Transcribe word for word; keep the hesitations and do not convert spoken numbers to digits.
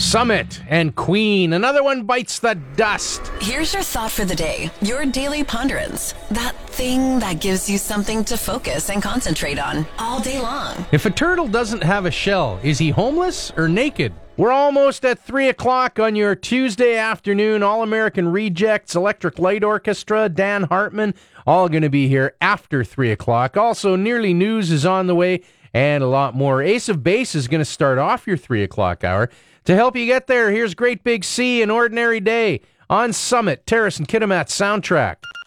Summit and Queen. Another one bites the dust. Here's your thought for the day. Your daily ponderance. That thing that gives you something to focus and concentrate on all day long. If a turtle doesn't have a shell, is he homeless or naked? We're almost at three o'clock on your Tuesday afternoon. All-American Rejects, Electric Light Orchestra, Dan Hartman, all going to be here after three o'clock. Also, Nearly News is on the way and a lot more. Ace of Base is going to start off your three o'clock hour. To help you get there, here's Great Big Sea, An Ordinary Day on Summit, Terrace and Kitimat Soundtrack.